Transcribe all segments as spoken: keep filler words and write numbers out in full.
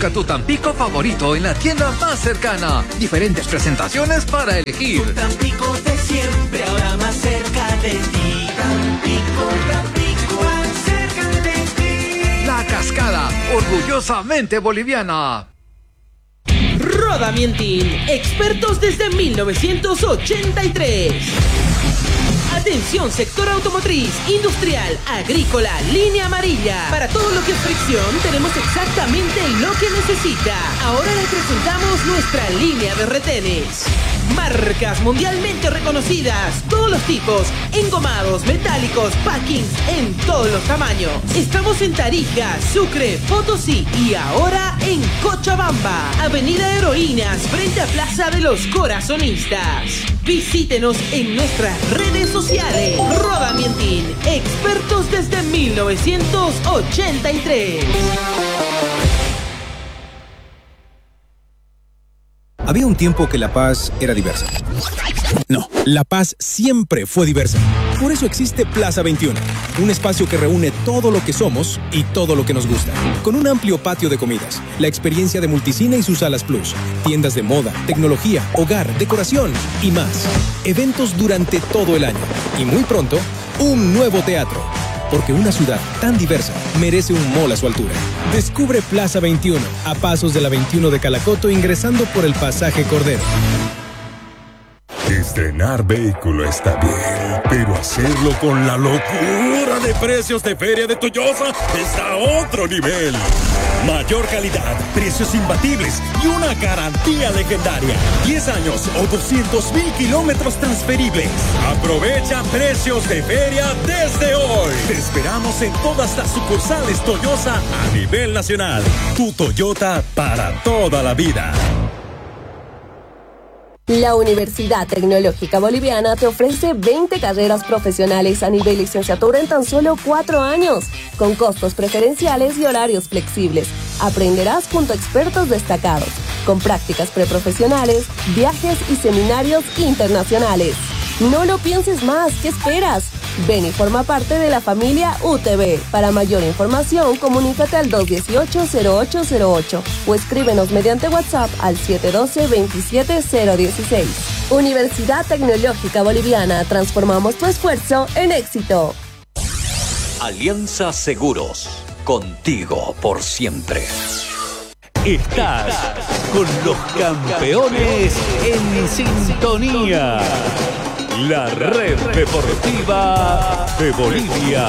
Busca tu Tampico favorito en la tienda más cercana. Diferentes presentaciones para elegir. Tu Tampico de siempre, ahora más cerca de ti. Tampico, Tampico, más cerca de ti. La Cascada, orgullosamente boliviana. Rodamientin, expertos desde mil novecientos ochenta y tres. Atención, sector automotriz, industrial, agrícola, línea amarilla. Para todo lo que es fricción, tenemos exactamente lo que necesita. Ahora le presentamos nuestra línea de retenes. Marcas mundialmente reconocidas, todos los tipos, engomados, metálicos, packings, en todos los tamaños. Estamos en Tarija, Sucre, Potosí y ahora en Cochabamba. Avenida Heroínas, frente a Plaza de los Corazonistas. Visítenos en nuestras redes sociales. Rodamientin, expertos desde mil novecientos ochenta y tres. Había un tiempo que La Paz era diversa. No, La Paz siempre fue diversa. Por eso existe Plaza veintiuno, un espacio que reúne todo lo que somos y todo lo que nos gusta. Con un amplio patio de comidas, la experiencia de Multicine y sus salas Plus, tiendas de moda, tecnología, hogar, decoración y más. Eventos durante todo el año. Y muy pronto, un nuevo teatro. Porque una ciudad tan diversa merece un mall a su altura. Descubre Plaza veintiuno, a pasos de la veintiuno de Calacoto, ingresando por el pasaje Cordero. Estrenar vehículo está bien, pero hacerlo con la locura de precios de Feria de Toyosa está a otro nivel. Mayor calidad, precios imbatibles y una garantía legendaria. diez años o doscientos mil kilómetros transferibles. Aprovecha precios de feria desde hoy. Te esperamos en todas las sucursales Toyosa a nivel nacional. Tu Toyota para toda la vida. La Universidad Tecnológica Boliviana te ofrece veinte carreras profesionales a nivel licenciatura en tan solo cuatro años, con costos preferenciales y horarios flexibles. Aprenderás junto a expertos destacados, con prácticas preprofesionales, viajes y seminarios internacionales. No lo pienses más, ¿qué esperas? Ven y forma parte de la familia U T B. Para mayor información, comunícate al dos dieciocho, cero ocho cero ocho o escríbenos mediante WhatsApp al siete uno dos, veintisiete cero dieciséis. Universidad Tecnológica Boliviana, transformamos tu esfuerzo en éxito. Alianza Seguros, contigo por siempre. Estás con los campeones en sintonía. La red deportiva de Bolivia.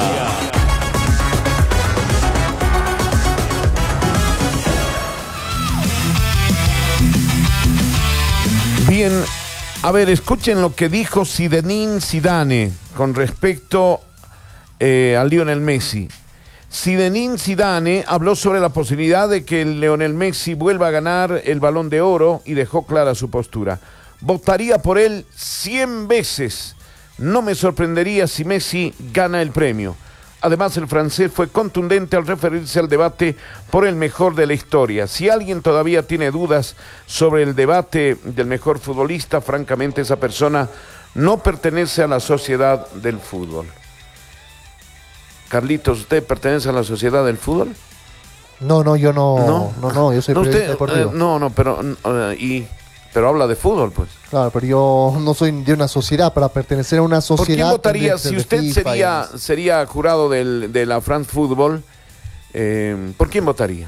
Bien, a ver, escuchen lo que dijo Zinedine Zidane con respecto eh, a Lionel Messi. Zinedine Zidane habló sobre la posibilidad de que Lionel Messi vuelva a ganar el Balón de Oro y dejó clara su postura. Votaría por él cien veces. No me sorprendería si Messi gana el premio. Además, el francés fue contundente al referirse al debate por el mejor de la historia. Si alguien todavía tiene dudas sobre el debate del mejor futbolista, francamente esa persona no pertenece a la sociedad del fútbol. Carlitos, ¿usted pertenece a la sociedad del fútbol? No, no, yo no. No, no, no yo soy no, periodista usted, deportivo. Eh, no, no, pero uh, y pero habla de fútbol, pues. Claro, pero yo no soy de una sociedad. Para pertenecer a una sociedad. ¿Por quién votaría si usted sería sería jurado del, de la France Football? Eh, ¿Por quién votaría?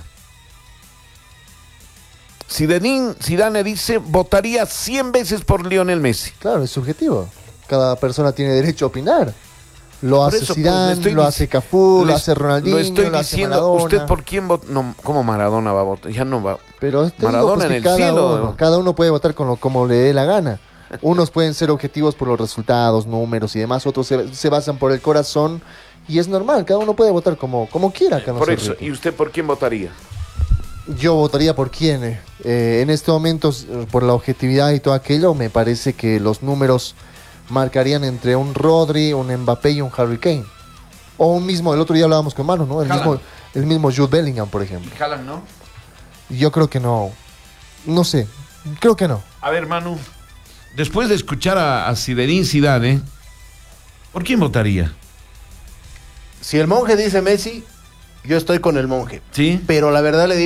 Zinedine Zidane dice votaría cien veces por Lionel Messi. Claro, es subjetivo. Cada persona tiene derecho a opinar. Lo hace eso, Zidane, pues, lo hace Cafú, les, lo hace Ronaldinho, lo estoy lo diciendo, hace Maradona. ¿Usted por quién vota? No, ¿cómo Maradona va a votar? Ya no va. Pero este Maradona digo, pues, en el cada cielo. Uno, cada uno puede votar con lo, como le dé la gana. Unos pueden ser objetivos por los resultados, números y demás. Otros se, se basan por el corazón. Y es normal, cada uno puede votar como, como quiera. Que no por se eso, ríe. ¿Y usted por quién votaría? Yo votaría por quién. Eh, eh, en este momento, por la objetividad y todo aquello, me parece que los números marcarían entre un Rodri, un Mbappé y un Harry Kane. O un mismo, el otro día hablábamos con Manu, ¿no? El mismo, el mismo Jude Bellingham, por ejemplo. Haaland, ¿no? Yo creo que no. No sé, creo que no. A ver, Manu, después de escuchar a, a Zinedine Zidane, ¿por quién votaría? Si el monje dice Messi, yo estoy con el monje. Sí. Pero la verdad le digo,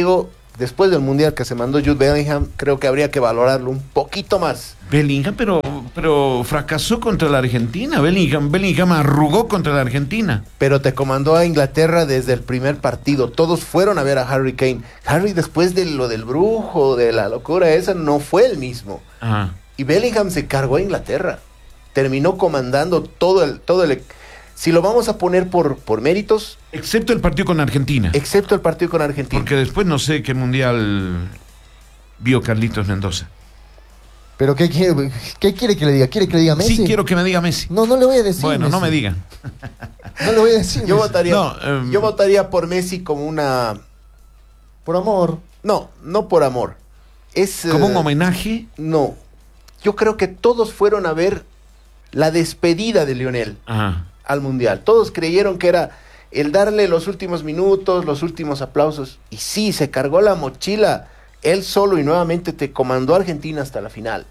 después del Mundial que se mandó Jude Bellingham, creo que habría que valorarlo un poquito más. Bellingham, pero, pero fracasó contra la Argentina. Bellingham, Bellingham arrugó contra la Argentina. Pero te comandó a Inglaterra desde el primer partido. Todos fueron a ver a Harry Kane. Harry, después de lo del brujo, de la locura esa, no fue el mismo. Ajá. Y Bellingham se cargó a Inglaterra. Terminó comandando todo el... Todo el si lo vamos a poner por, por méritos... Excepto el partido con Argentina. Excepto el partido con Argentina. Porque después no sé qué mundial vio Carlitos Mendoza. ¿Pero qué quiere, qué quiere que le diga? ¿Quiere que le diga Messi? Sí, quiero que me diga Messi. No, no le voy a decir Bueno, Messi. no me digan. No le voy a decir Yo Messi. votaría, No, um, yo votaría por Messi como una... Por amor. No, no por amor. Es... ¿Como eh, un homenaje? No. Yo creo que todos fueron a ver la despedida de Lionel Ajá. al Mundial. Todos creyeron que era el darle los últimos minutos, los últimos aplausos. Y sí, se cargó la mochila él solo y nuevamente te comandó a Argentina hasta la final.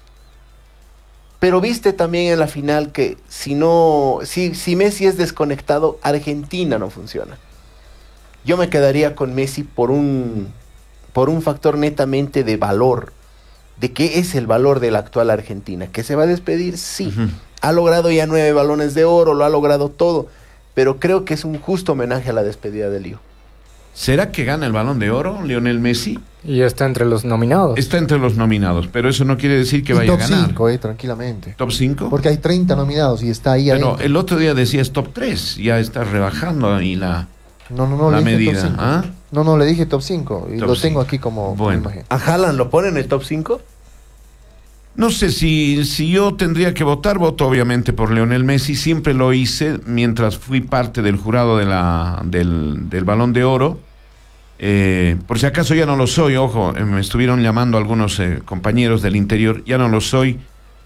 Pero viste también en la final que si no, si, si Messi es desconectado, Argentina no funciona. Yo me quedaría con Messi por un, por un factor netamente de valor. ¿De qué es el valor de la actual Argentina? ¿Que se va a despedir? Sí. Uh-huh. Ha logrado ya nueve balones de oro, lo ha logrado todo. Pero creo que es un justo homenaje a la despedida de Lío. ¿Será que gana el Balón de Oro, Lionel Messi? Y está entre los nominados. Está entre los nominados, pero eso no quiere decir que Y vaya a top ganar. cinco, eh, tranquilamente. ¿Top cinco? Porque hay treinta nominados y está ahí Pero adentro. el otro día decías top tres, ya está rebajando ahí la, No, no, no, la le dije medida. top cinco. ¿Ah? No, no, le dije top cinco. Y Top lo cinco. tengo aquí como, como Bueno. imagen. ¿A Haaland lo pone en el top cinco? No sé si, si yo tendría que votar, voto obviamente por Lionel Messi. Siempre lo hice mientras fui parte del jurado de la, del, del Balón de Oro. Eh, por si acaso ya no lo soy, ojo, eh, me estuvieron llamando algunos eh, compañeros del interior, ya no lo soy.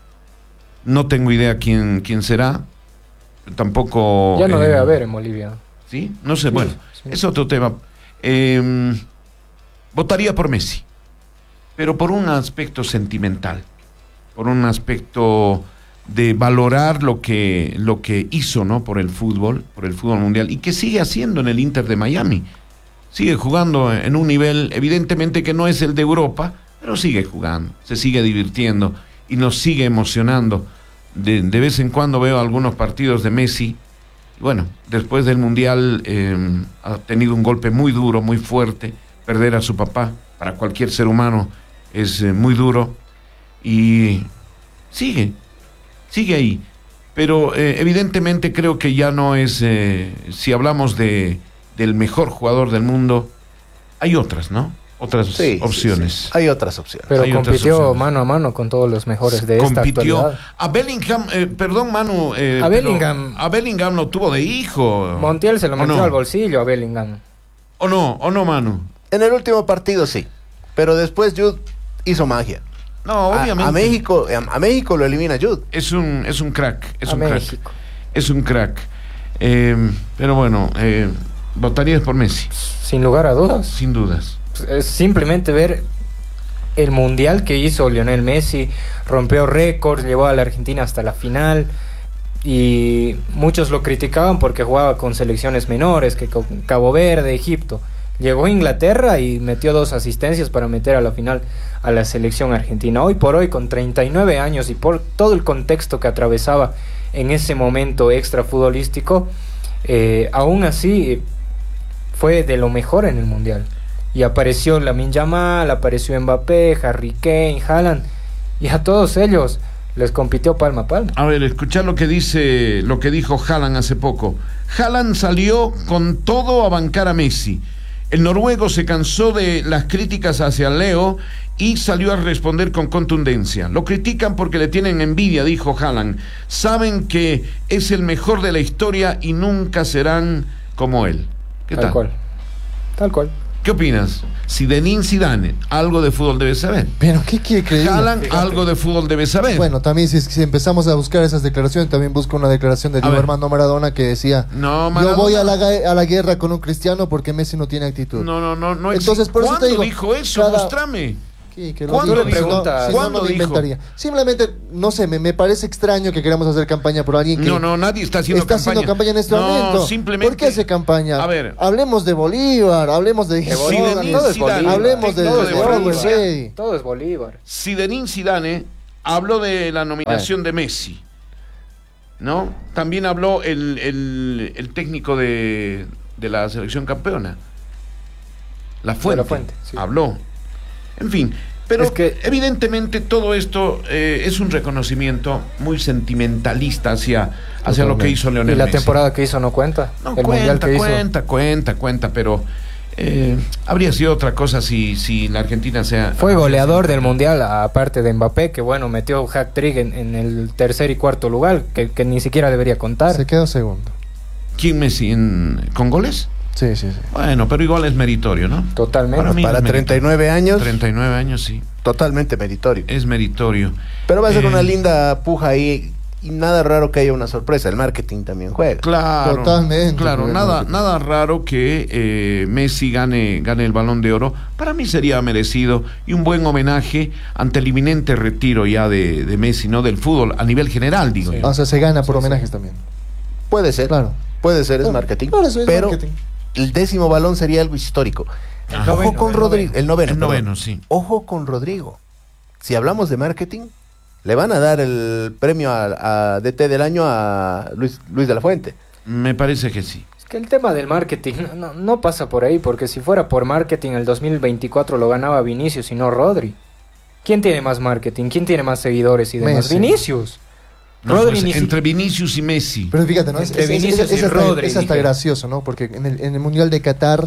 No tengo idea quién, quién será. Tampoco... Ya no eh, debe haber en Bolivia. ¿Sí? No sé, bueno, sí. es otro tema. Eh, votaría por Messi, pero por un aspecto sentimental, por un aspecto de valorar lo que, lo que hizo, ¿no? Por el fútbol, por el fútbol mundial, y que sigue haciendo en el Inter de Miami. Sigue jugando en un nivel, evidentemente que no es el de Europa, pero sigue jugando, se sigue divirtiendo y nos sigue emocionando. De, de vez en cuando veo algunos partidos de Messi. Bueno, después del Mundial eh, ha tenido un golpe muy duro, muy fuerte. Perder a su papá para cualquier ser humano es eh, muy duro. Y sigue, sigue ahí. Pero eh, evidentemente creo que ya no es, eh, si hablamos de del mejor jugador del mundo, hay otras, ¿no? Otras Sí, opciones. sí, sí. Hay otras opciones. Pero Hay otras compitió opciones. mano a mano con todos los mejores de esta Compitió actualidad. a Bellingham, eh, perdón Manu, eh, A pero Bellingham. a Bellingham lo tuvo de hijo. Montiel se lo ¿O metió no? al bolsillo a Bellingham. ¿O no? ¿O no, Manu? En el último partido sí, pero después Jude hizo magia. No, A, obviamente. a México, a, a México lo elimina Jude. Es un, es un crack, es A un crack. México. Es un crack. Eh, pero bueno, eh, votarías por Messi, Sin lugar a dudas. sin dudas. Es simplemente ver el mundial que hizo Lionel Messi, rompió récords, llevó a la Argentina hasta la final y muchos lo criticaban porque jugaba con selecciones menores, que con Cabo Verde, Egipto. Llegó a Inglaterra y metió dos asistencias para meter a la final a la selección argentina. Hoy por hoy, con treinta y nueve años y por todo el contexto que atravesaba en ese momento extra futbolístico, eh, aún así fue de lo mejor en el mundial. Y apareció Lamine Yamal, apareció Mbappé, Harry Kane, Haaland, y a todos ellos les compitió palma a palma. A ver, escuchar lo que dice, lo que dijo Haaland hace poco. Haaland salió con todo a bancar a Messi. El noruego se cansó de las críticas hacia Leo y salió a responder con contundencia. Lo critican porque le tienen envidia, dijo Haaland. Saben que es el mejor de la historia y nunca serán como él. ¿Qué tal? Tal cual. Tal cual. ¿Qué opinas? Zinedine Zidane, algo de fútbol debe saber. Pero ¿qué quiere que diga? Haaland, algo de fútbol debe saber. Bueno, también si, si empezamos a buscar esas declaraciones, también busco una declaración de Diego ver. Armando Maradona que decía: No, yo Maradona- voy a la, ga- a la guerra con un cristiano porque Messi no tiene actitud. No, no, no, no. Entonces, por eso te ¿Cuándo digo, dijo eso? cada- Mostrame. Sí, que lo ¿Cuándo dijo, dijo? si no, si no, ¿Cuándo no lo dijo? inventaría. Simplemente, no sé, me, me parece extraño que queramos hacer campaña por alguien que No, no, nadie está haciendo está campaña. haciendo campaña en este No, momento. simplemente- ¿Por qué hace campaña? A ver. Hablemos de Bolívar, hablemos de De Bolívar, Zinedine todo es Zidane, Bolívar. hablemos de, Todo de, es de Bolívar. Always Ready. Todo es Bolívar. Zinedine Zidane habló de la nominación de Messi, ¿no? También habló el, el, el técnico de, de la selección campeona, La Fuente, La Fuente, sí. habló. En fin, pero Es que- evidentemente todo esto eh, es un reconocimiento muy sentimentalista hacia, hacia lo que hizo Y Lionel la Messi. temporada que hizo no cuenta. No, el mundial cuenta, que hizo. cuenta, cuenta, cuenta, pero eh, habría sido otra cosa si, si la Argentina sea... Fue goleador del mundial, aparte de Mbappé, que bueno, metió hat trick en, en el tercer y cuarto lugar, que, que ni siquiera debería contar. Se quedó segundo. ¿Quién Messi en- con goles? Sí, sí, sí. Bueno, pero igual es meritorio, ¿no? Totalmente. Para mí Para es treinta y meritorio. nueve años, treinta y nueve años, sí. totalmente meritorio. Es meritorio. Pero va a ser Eh, una linda puja ahí y nada raro que haya una sorpresa. El marketing también juega. Claro, Totalmente, claro, porque nada, no- nada raro que eh, Messi gane, gane el Balón de Oro. Para mí sería merecido y un buen homenaje ante el inminente retiro ya de, de Messi, ¿no? Del fútbol a nivel general, digo yo. O sea, se gana por homenajes también. Puede ser. Claro. Puede ser, es Claro, marketing. claro, eso es pero marketing. el décimo balón sería algo histórico. El Ojo noveno, con el Rodrigo. noveno. El noveno. El perdón. noveno, sí. Ojo con Rodrigo. Si hablamos de marketing, le van a dar el premio a, a D T del año a Luis, Luis de la Fuente. Me parece que sí. Es que el tema del marketing no, no pasa por ahí, porque si fuera por marketing el dos mil veinticuatro lo ganaba Vinicius y no Rodri. ¿Quién tiene más marketing? ¿Quién tiene más seguidores y demás? Messi. Vinicius. No, Rodri pues, ni si- entre Vinicius y Messi. Pero fíjate, ¿no? Es, Entre es- es- Vinicius es y hasta, Rodri, es hasta dije. gracioso, ¿no? Porque en el, en el Mundial de Qatar,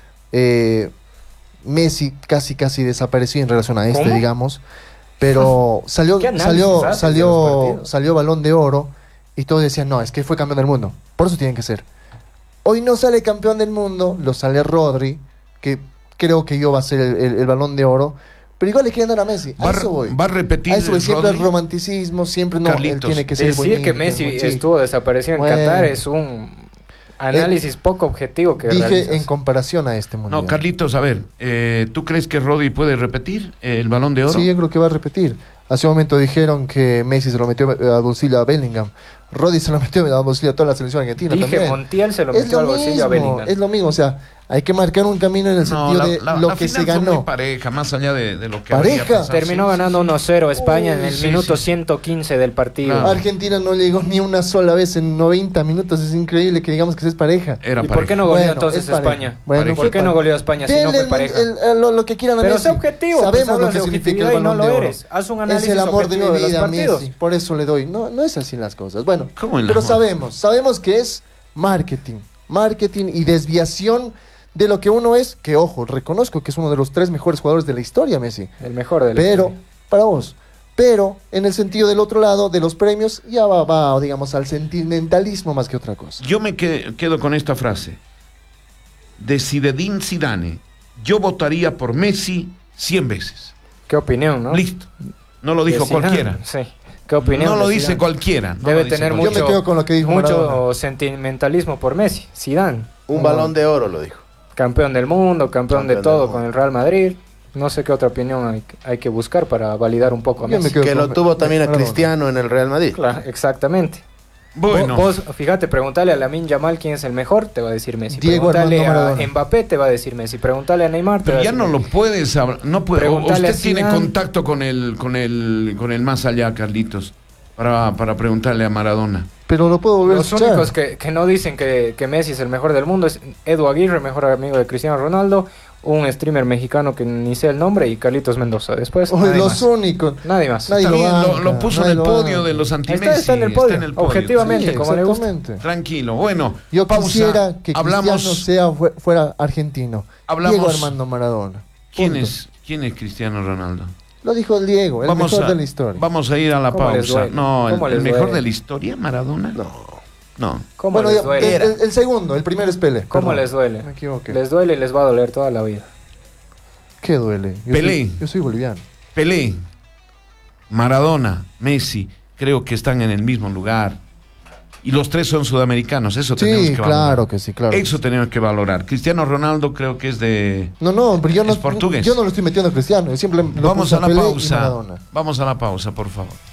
eh, Messi casi casi desapareció en relación a este, ¿Cómo? digamos. Pero salió, ¿Qué análisis salió, haces de los salió, partidos? salió Balón de Oro y todos decían, no, es que fue campeón del mundo. Por eso tienen que ser. Hoy no sale campeón del mundo, lo sale Rodri, que creo que yo va a ser el, el- el Balón de Oro. Pero igual le quieren dar a Messi. A Va, eso voy. va a repetir A eso voy. Siempre Rodri? el romanticismo, siempre no, él Carlitos, tiene que ser Decir bonito, que Messi sí. estuvo desaparecido en Bueno. Qatar es un análisis poco objetivo que Dije realizas. en comparación a este mundial. No, Carlitos, a ver, eh, ¿tú crees que Rodri puede repetir el Balón de Oro? Sí, yo creo que va a repetir. Hace un momento dijeron que Messi se lo metió a bolsillo a Bellingham. Rodri se lo metió a bolsillo a toda la selección argentina Dije también. Montiel se lo Es metió al lo bolsillo a mismo, Bellingham. es lo mismo, o sea, hay que marcar un camino en el No, sentido la, de la- lo la que se final fue ganó. muy pareja, más allá de, de lo que ¿Pareja? habría pasado. Terminó Sí, ganando uno cero España en Uy, el sí, minuto sí. ciento quince del partido. Claro. Argentina no llegó ni una sola vez en noventa minutos. Es increíble que digamos que es pareja. Era ¿Y pareja. por qué no goleó Bueno, entonces es pareja. España? Bueno, Pareja. ¿Por qué no goleó España si no Denle fue el- pareja? el- el- lo, lo que quieran a Pero Messi. sé objetivo, pues Sabemos hablas lo que de significa el objetividad y no Balón lo de Oro. eres. Haz un Es análisis el amor de mi objetivo de los vida, partidos. Messi. Por eso le doy. No, no es así las cosas. Bueno, ¿Cómo el pero amor? sabemos, sabemos que es marketing. Marketing y desviación de lo que uno es, que ojo, reconozco que es uno de los tres mejores jugadores de la historia, Messi. El mejor del Pero, para vos, pero en el sentido del otro lado, de los premios, ya va, va, digamos, al sentimentalismo más que otra cosa. Yo me que- quedo con esta frase. De Zinedine Zidane, yo votaría por Messi cien veces. ¿Qué opinión, no? Listo. No lo dijo De Zidane, cualquiera. Sí. ¿Qué opinión? No lo de dice Zidane? cualquiera. no Debe lo dice tener cualquiera. Yo me quedo con lo que dijo mucho Maradona. sentimentalismo por Messi. Zidane, Un balón de oro, lo dijo. campeón del mundo, campeón, Campeón de del todo mundo. con el Real Madrid. No sé qué otra opinión hay, hay que buscar para validar un poco a Yo me Messi. quedo Que lo con- tuvo también a Maradona. Cristiano en el Real Madrid. Claro, exactamente. Bueno, Vos, vos, fíjate, preguntale a Lamine Yamal quién es el mejor, te va a decir Messi. Diego Preguntale Armando a Maradona. Mbappé, te va a decir Messi. Preguntale a Neymar, te pero va a ya decir no lo Messi. puedes hablar. No puede, o- Preguntale usted a tiene Zidane. contacto con el, con el, con el más allá, Carlitos, para, para preguntarle a Maradona. Pero lo puedo volver a Los escuchar. únicos que, que no dicen que, que Messi es el mejor del mundo es Edu Aguirre, mejor amigo de Cristiano Ronaldo, un streamer mexicano que ni sé el nombre, y Carlitos Mendoza. Después, Oye, nadie los más. únicos. Nadie más. Nadie Está lo bien, lo, banca, lo puso en nadie el lo podio banca. de los anti-Messi. Está- está en el podio. Objetivamente, Sí, como le gusta. exactamente. Tranquilo. Bueno, Yo pausa. quisiera que hablamos, Cristiano sea fue- fuera argentino. Hablamos- Diego Armando Maradona. ¿quién Punto. es, ¿Quién es Cristiano Ronaldo? Lo dijo el Diego, el Vamos mejor a, de la historia. vamos a ir a la ¿Cómo les pausa. duele? No, el, ¿Cómo el les mejor duele? de la historia, Maradona. No. No. ¿Cómo Bueno, les ya, duele? el, el- el segundo, el primero es Pelé. ¿Cómo Perdón. les duele? Me equivoqué. Les duele y les va a doler toda la vida. ¿Qué duele? Yo Pelé. Soy, yo soy boliviano. Pelé, Maradona, Messi, creo que están en el mismo lugar. Y los tres son sudamericanos, eso Sí, tenemos que valorar. claro que sí, claro. Eso tenemos que valorar. Cristiano Ronaldo creo que es de... No, no, pero yo no, es portugués. yo no lo estoy metiendo a Cristiano. Yo siempre lo Vamos puse a la Pelé y pausa. Maradona. Vamos a la pausa, por favor.